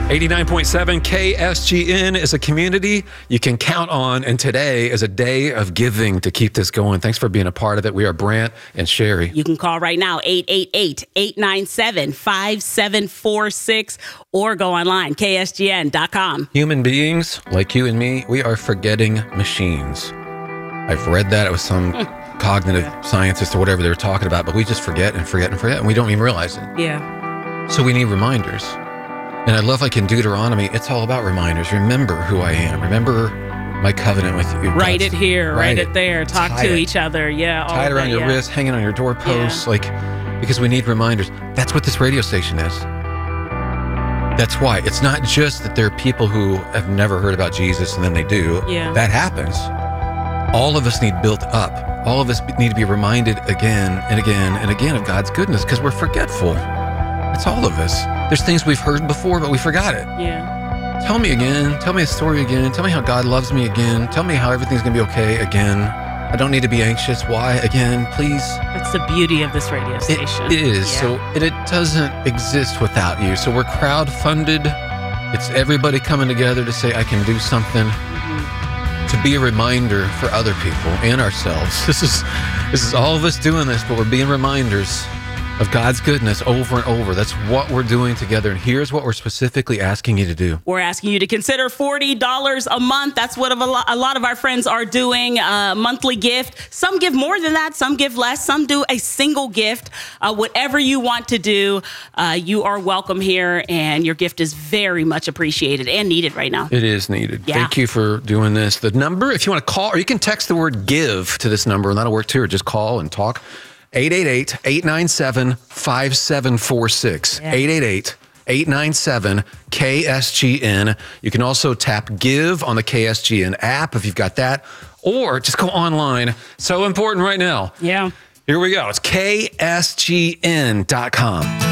89.7 KSGN is a community you can count on, and today is a day of giving to keep this going. Thanks for being a part of it. We are Brant and Sherry. You can call right now, 888-897-5746, or go online, ksgn.com. Human beings like you and me, we are forgetting machines. I've read that. It was some cognitive scientist or whatever they were talking about, but we just forget and forget and forget, and we don't even realize it. Yeah. So we need reminders. And I love, like in Deuteronomy, it's all about reminders. Remember who I am. Remember my covenant with you. Write it here, write it there, talk to each other. Yeah. Tie it around your wrist, hanging on your doorposts, because we need reminders. That's what this radio station is. That's why. It's not just that there are people who have never heard about Jesus and then they do. Yeah. That happens. All of us need built up. All of us need to be reminded again and again and again of God's goodness because we're forgetful. It's all of us. There's things we've heard before, but we forgot it. Yeah. Tell me again. Tell me a story again. Tell me how God loves me again. Tell me how everything's going to be okay again. I don't need to be anxious. Why again? Please. That's the beauty of this radio station. It is. Yeah. So it doesn't exist without you. So we're crowd-funded. It's everybody coming together to say, I can do something. To be a reminder for other people and ourselves. This is all of us doing this, but we're being reminders of God's goodness over and over. That's what we're doing together. And here's what we're specifically asking you to do. We're asking you to consider $40 a month. That's what a lot of our friends are doing, a monthly gift. Some give more than that. Some give less. Some do a single gift. Whatever you want to do, you are welcome here. And your gift is very much appreciated and needed right now. It is needed. Yeah. Thank you for doing this. The number, if you want to call, or you can text the word give to this number, and that'll work too, or just call and talk. 888-897-5746. Yeah. 888-897-KSGN. You can also tap Give on the KSGN app if you've got that, or just go online. So important right now. Yeah. Here we go. It's KSGN.com.